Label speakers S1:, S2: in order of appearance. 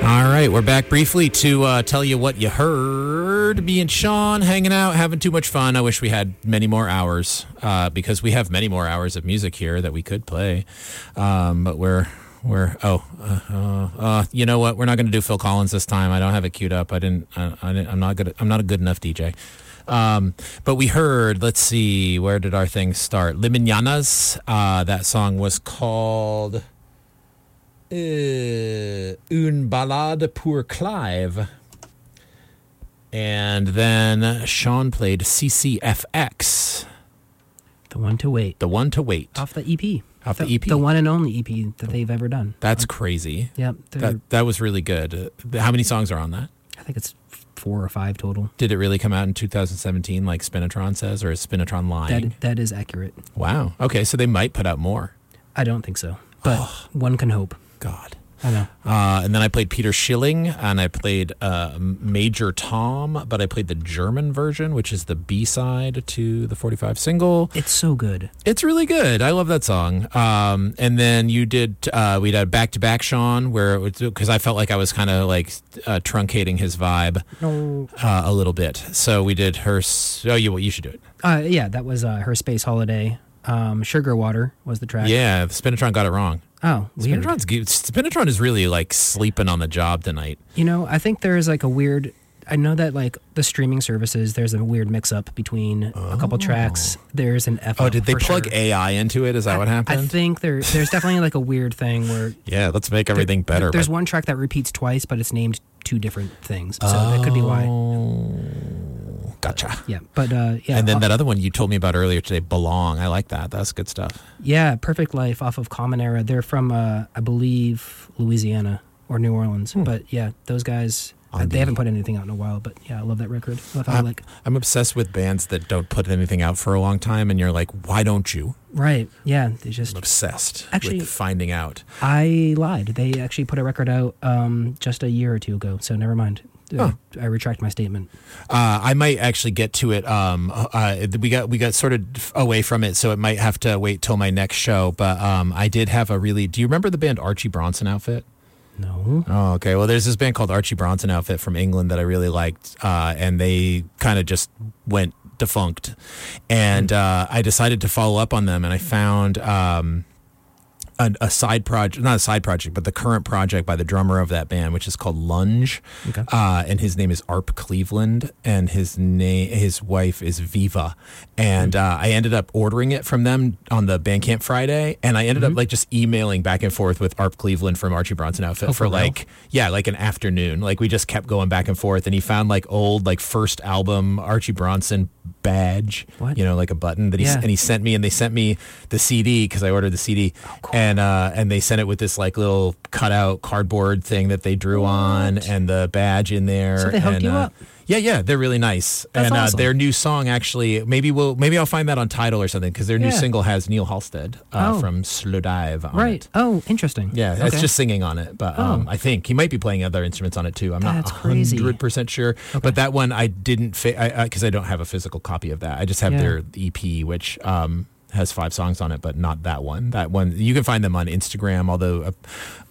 S1: All right, we're back briefly to tell you what you heard. Me and Sean hanging out, having too much fun. I wish we had many more hours because we have many more hours of music here that we could play. But you know what? We're not going to do Phil Collins this time. I don't have it queued up. I'm not good. I'm not a good enough DJ. But we heard, let's see, where did our thing start? Liminianas. That song was called Une Ballade pour Clive. And then Sean played CCFX.
S2: The One to Wait.
S1: The One to Wait.
S2: Off the EP.
S1: Off the EP.
S2: The one and only EP that they've ever done.
S1: That's crazy.
S2: Yep.
S1: That was really good. How many songs are on that?
S2: I think it's 4 or 5 total.
S1: Did it really come out in 2017 like Spinatron says, or is Spinatron lying?
S2: That is accurate.
S1: Wow. Okay, so they might put out more.
S2: I don't think so, but one can hope.
S1: God.
S2: I know.
S1: And then I played Peter Schilling, and I played Major Tom, but I played the German version, which is the B-side to the 45 single.
S2: It's so good.
S1: It's really good. I love that song. And then you did, we did back-to-back Sean, because I felt like I was kind of like truncating his vibe a little bit. So we did her, you should do it.
S2: Yeah, that was her Space Holiday. Sugar Water was the track.
S1: Yeah, Spinatron got it wrong.
S2: Oh, weird.
S1: Spinatron is really like sleeping on the job tonight.
S2: You know, I think there's like a weird, I know that like the streaming services, there's a weird mix up between a couple tracks. There's an F.
S1: Oh, did they plug AI into it? Is that what happened?
S2: I think there's definitely like a weird thing where.
S1: Yeah, let's make everything better.
S2: There's one track that repeats twice, but it's named 2 different things. So that could be why.
S1: Gotcha.
S2: Yeah, but yeah.
S1: And then that other one you told me about earlier today, Belong. I like that. That's good stuff.
S2: Yeah, Perfect Life off of Common Era. They're from, I believe, Louisiana or New Orleans. But yeah, those guys, they haven't put anything out in a while. But yeah, I love that record. I'm
S1: obsessed with bands that don't put anything out for a long time, and you're like, why don't you?
S2: Right. Yeah. They just.
S1: I'm obsessed with finding out.
S2: I lied. They actually put a record out just a year or 2 ago. So never mind. I retract my statement.
S1: I might actually get to it. We got sort of away from it, so it might have to wait till my next show. But I did have a really. Do you remember the band Archie Bronson Outfit?
S2: No.
S1: Oh, okay. Well, there's this band called Archie Bronson Outfit from England that I really liked, and they kind of just went defunct. And I decided to follow up on them, and I found a side project, not a side project, but the current project by the drummer of that band, which is called Lunge.
S2: Okay.
S1: And his name is Arp Cleveland, and his wife is Viva. And I ended up ordering it from them on the Bandcamp Friday, and I ended up like just emailing back and forth with Arp Cleveland from Archie Bronson Outfit for like an afternoon. Like we just kept going back and forth, and he found like old like first album Archie Bronson badge, like a button that and he sent me, and they sent me the CD because I ordered the CD.
S2: Oh, cool.
S1: And they sent it with this like little cutout cardboard thing that they drew on, and the badge in there.
S2: So they hooked you up.
S1: Yeah, they're really nice.
S2: That's awesome.
S1: Their new song actually, maybe I'll find that on Tidal or something, because their new single has Neil Halstead from Slowdive on it.
S2: Oh, interesting.
S1: Yeah, it's just singing on it, but I think he might be playing other instruments on it too. I'm not 100% sure, but that one I didn't because I don't have a physical copy of that. I just have their EP, which has 5 songs on it, but not that one. That one, you can find them on Instagram, although